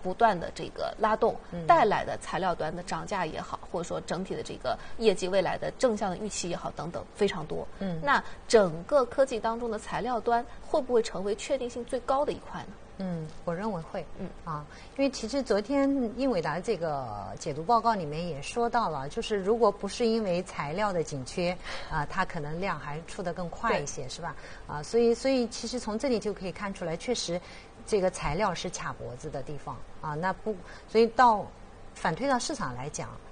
不断的这个拉动带来的材料端的涨价也好，或者说整体的这个业绩未来的正向的预期也好等等非常多。那整个科技当中的材料端会不会成为确定性最高的一块呢？ 我认为会。因为其实昨天英伟达这个解读报告里面也说到了，就是如果不是因为材料的紧缺它可能量还出得更快一些，是吧？所以其实从这里就可以看出来，确实这个材料是卡脖子的地方所以反推到市场来讲，